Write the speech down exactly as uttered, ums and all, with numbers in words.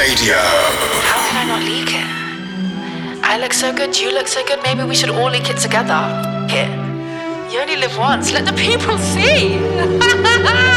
Radio. How can I not leak it? I look so good, you look so good, maybe we should all leak it together. Here. You only live once, let the people see!